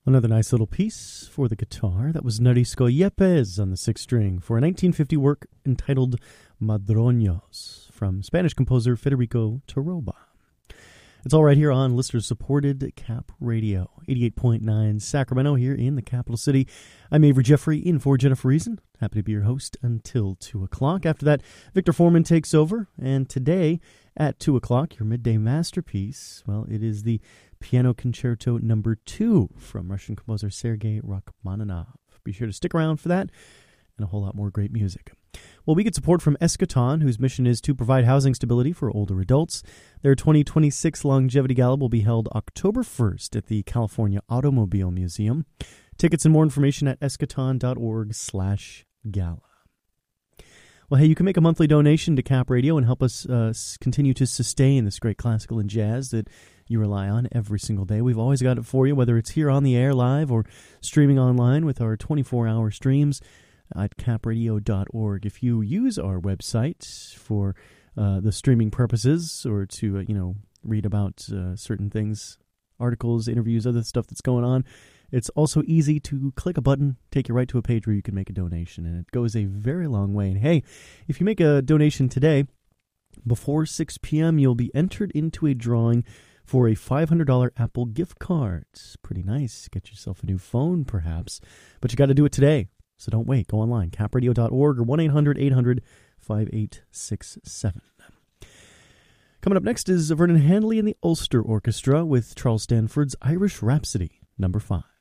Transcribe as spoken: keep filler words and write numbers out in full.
Another nice little piece for the guitar. That was Narisco Yepes on the sixth string for a nineteen fifty work entitled Madroños from Spanish composer Federico Toroba. It's all right here on listener-supported Cap Radio, eighty-eight point nine Sacramento here in the capital city. I'm Avery Jeffrey in for Jennifer Reason. Happy to be your host until two o'clock. After that, Victor Foreman takes over. And today at two o'clock, your midday masterpiece, well, it is the Piano Concerto Number two from Russian composer Sergei Rachmaninoff. Be sure to stick around for that and a whole lot more great music. Well, we get support from Eschaton, whose mission is to provide housing stability for older adults. Their twenty twenty-six Longevity Gala will be held October first at the California Automobile Museum. Tickets and more information at eschaton.org slash gala. Well, hey, you can make a monthly donation to Cap Radio and help us uh, continue to sustain this great classical and jazz that you rely on every single day. We've always got it for you, whether it's here on the air live or streaming online with our twenty-four hour streams at cap radio dot org. If you use our website for uh, the streaming purposes or to, uh, you know, read about uh, certain things, articles, interviews, other stuff that's going on, it's also easy to click a button, take you right to a page where you can make a donation, and it goes a very long way. And hey, if you make a donation today, before six p.m., you'll be entered into a drawing for a five hundred dollars Apple gift card. It's pretty nice. Get yourself a new phone, perhaps. But you got to do it today. So don't wait. Go online, cap radio dot org or one eight hundred eight hundred five eight six seven. Coming up next is Vernon Handley and the Ulster Orchestra with Charles Stanford's Irish Rhapsody, number five.